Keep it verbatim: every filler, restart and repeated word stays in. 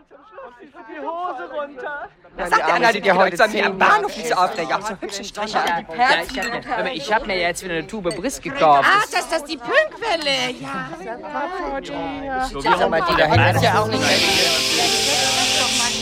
Die Hose runter. Was sagt der Anna, die dir heute soll mich am Bahnhof nicht so aufregen? Auch so hübsche Striche. Ja, ich habe mir, ich hab mir jetzt wieder eine Tube Briss gekauft. Ah, das ist das die Pünktwelle. Ja. So, wie auch immer die da hinten. Das ist ja auch nicht.